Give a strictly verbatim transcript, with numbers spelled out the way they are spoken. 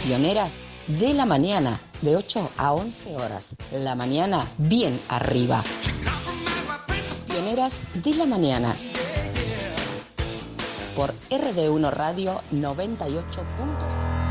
Pioneras de la mañana, de ocho a once horas. La mañana bien arriba. Pioneras de la mañana. Por R D uno Radio noventa y ocho punto cinco.